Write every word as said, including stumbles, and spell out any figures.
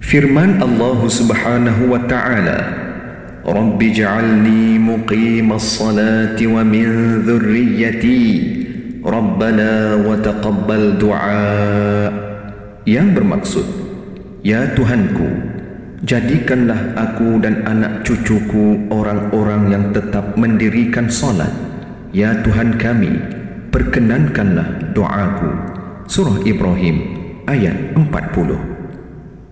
Firman Allah Subhanahu wa ta'ala, Rabbi ja'alni muqimas salati wa min dhurriyyati Rabbana wa taqabbal du'a. Yang bermaksud, ya Tuhanku, jadikanlah aku dan anak cucuku orang-orang yang tetap mendirikan solat. Ya Tuhan kami, perkenankanlah doaku. Surah Ibrahim ayat empat puluh.